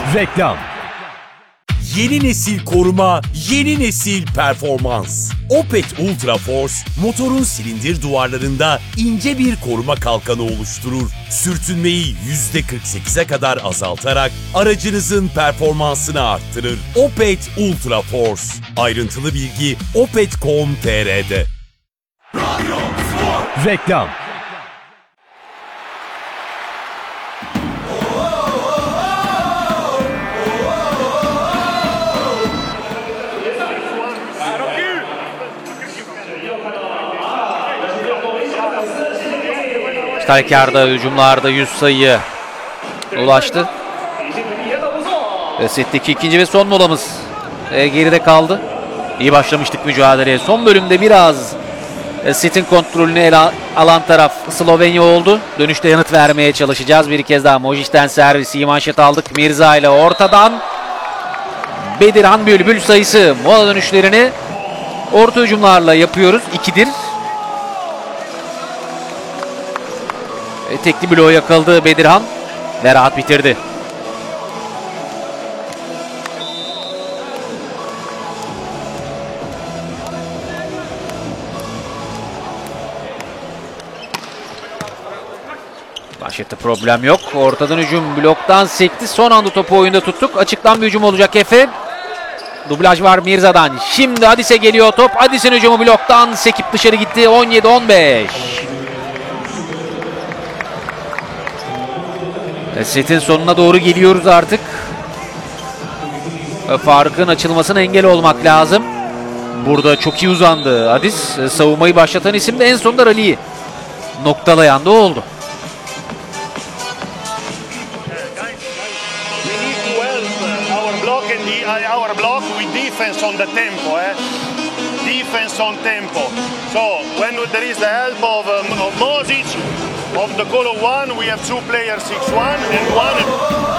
Reklam. Yeni nesil koruma, yeni nesil performans. Opet Ultra Force, motorun silindir duvarlarında ince bir koruma kalkanı oluşturur. Sürtünmeyi %48'e kadar azaltarak aracınızın performansını arttırır. Opet Ultra Force. Ayrıntılı bilgi opet.com.tr'de. Reklam. Halkarda, hücumlarda 100 sayı ulaştı. Setteki ikinci ve son molamız geride kaldı. İyi başlamıştık mücadeleye. Son bölümde biraz setin kontrolünü ele alan taraf Slovenya oldu. Dönüşte yanıt vermeye çalışacağız. Bir kez daha Mojic'ten servis. İyi manşet aldık. Mirza ile ortadan. Bedirhan Bülbül sayısı. Mola dönüşlerini orta hücumlarla yapıyoruz. 2'dir. Tekli bloğu yakaladı Bedirhan ve rahat bitirdi. Başlattı, problem yok. Ortadan hücum, bloktan sekti. Son anda topu oyunda tuttuk. Açıktan bir hücum olacak Efe. Dublaj var Mirza'dan. Şimdi Adis'e geliyor top. Adis'in hücumu bloktan sekip dışarı gitti. 17-15. Setin sonuna doğru geliyoruz artık. Farkın açılmasına engel olmak lazım. Burada çok iyi uzandı Adis. Savunmayı başlatan isim de en sonunda Ali'yi noktalayan da oldu. Our block with defense on the tempo, defense on tempo. So when there is the help of Mosic, of the goal of one, we have two players 6-1 and one.